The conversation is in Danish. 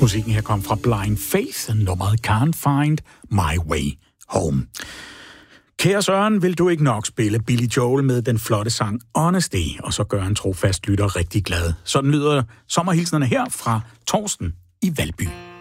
Musikken her kom fra Blind Faith, nummeret Can't Find My Way Home. Kære Søren, vil du ikke nok spille Billy Joel med den flotte sang Honesty, og så gør en trofast lytter rigtig glad. Sådan lyder sommerhilsnerne her fra Torsten i Valby.